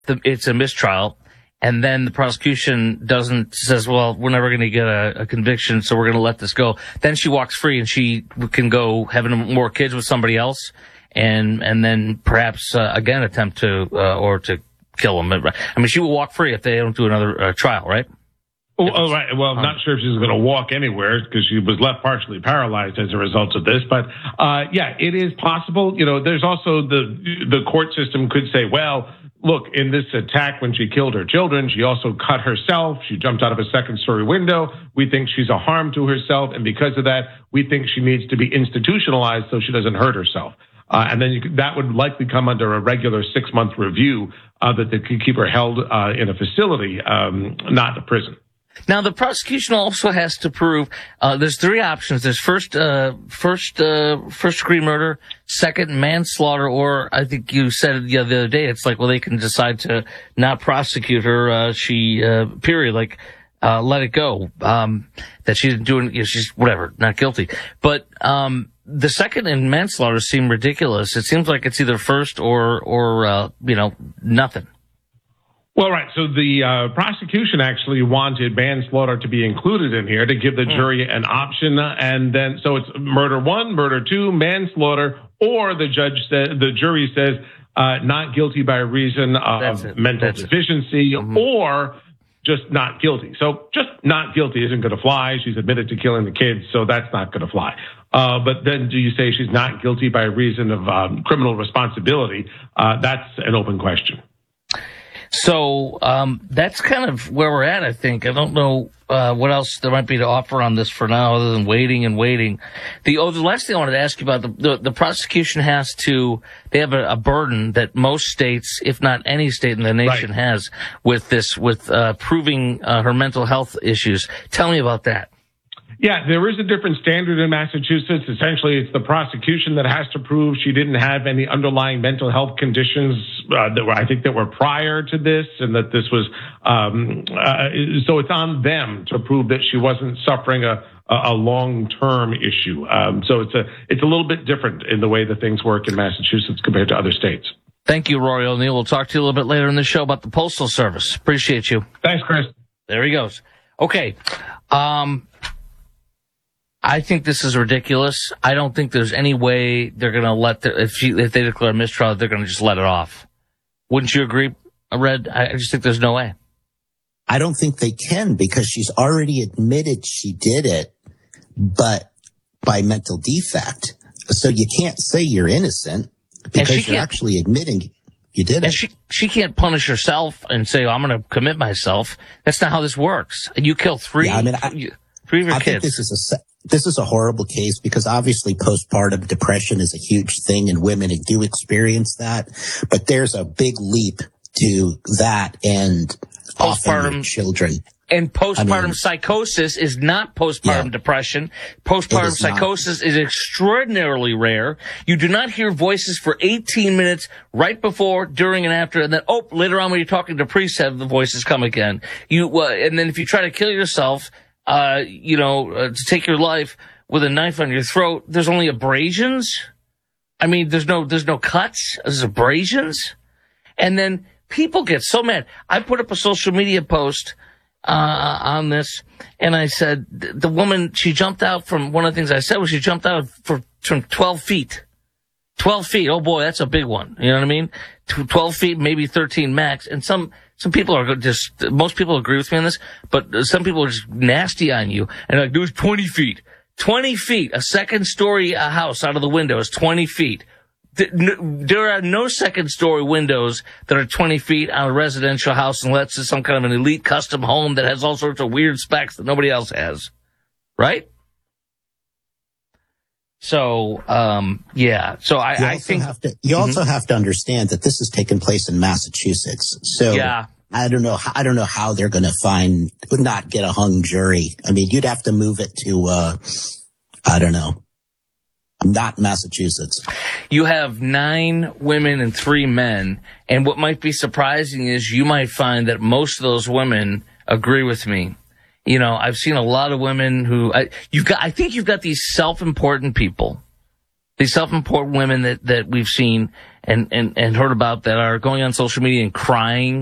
it's a mistrial, and then the prosecution says, well, we're never going to get a conviction, so we're going to let this go. Then she walks free and she can go having more kids with somebody else, and then perhaps again attempt to kill him. I mean, she will walk free if they don't do another trial, right? Oh, right. Well, I'm not sure if she's going to walk anywhere because she was left partially paralyzed as a result of this. But yeah, it is possible. There's also the court system could say, well, look, in this attack when she killed her children, she also cut herself. She jumped out of a second-story window. We think she's a harm to herself, and because of that, we think she needs to be institutionalized so she doesn't hurt herself. And then that would likely come under a regular 6-month review that they could keep her held in a facility, not a prison. Now, the prosecution also has to prove, there's 3 options. There's first degree murder, second manslaughter, or I think you said the other day, it's like, well, they can decide to not prosecute her, period, like, let it go, that she didn't do it, she's whatever, not guilty. But, the second and manslaughter seem ridiculous. It seems like it's either first or nothing. Well, right. So the prosecution actually wanted manslaughter to be included in here to give the jury an option. And then, so it's murder 1, murder 2, manslaughter, or the jury says, not guilty by reason of mental deficiency or just not guilty. So just not guilty isn't going to fly. She's admitted to killing the kids, so that's not going to fly. But then do you say she's not guilty by reason of criminal responsibility? That's an open question. So that's kind of where we're at, I think. I don't know what else there might be to offer on this for now other than waiting and waiting. The last thing I wanted to ask you about, the prosecution they have a burden that most states, if not any state in the nation, has with proving her mental health issues. Tell me about that. Yeah, there is a different standard in Massachusetts. Essentially, it's the prosecution that has to prove she didn't have any underlying mental health conditions that were prior to this, and that this was so it's on them to prove that she wasn't suffering a long-term issue. So it's a little bit different in the way that things work in Massachusetts compared to other states. Thank you, Rory O'Neill. We'll talk to you a little bit later in the show about the Postal Service. Appreciate you. Thanks, Chris. There he goes. Okay. I think this is ridiculous. I don't think there's any way they're going to if they declare a mistrial, they're going to just let it off. Wouldn't you agree, Red? I just think there's no way. I don't think they can because she's already admitted she did it, but by mental defect. So you can't say you're innocent because you're actually admitting you did it. And she can't punish herself and say, I'm going to commit myself. That's not how this works. You kill 3 of your kids. I think this is a horrible case because obviously postpartum depression is a huge thing and women do experience that. But there's a big leap to that and postpartum children. And postpartum psychosis is not postpartum depression. Postpartum psychosis is extraordinarily rare. You do not hear voices for 18 minutes right before, during, and after, and then, later on when you're talking to priests, have the voices come again. And then if you try to kill yourself, to take your life with a knife on your throat, there's only abrasions. I mean, there's no cuts. There's abrasions. And then people get so mad. I put up a social media post on this, and I said the woman, she jumped out from, one of the things I said was she jumped out from 12 feet. 12 feet. Oh boy, that's a big one. You know what I mean? 12 feet, maybe 13 max. And some people are most people agree with me on this, but some people are just nasty on you. And like, there's 20 feet. 20 feet. A second-story house out of the window is 20 feet. There are no second-story windows that are 20 feet on a residential house unless it's some kind of an elite custom home that has all sorts of weird specs that nobody else has. Right? So, So I think you also have to understand that this has taken place in Massachusetts. So I don't know how they're going to not get a hung jury. I mean, you'd have to move it to, not Massachusetts. You have 9 women and 3 men. And what might be surprising is you might find that most of those women agree with me. You know, I've seen a lot of women who, I think you've got these self-important people, these self-important women that we've seen, and heard about that are going on social media and crying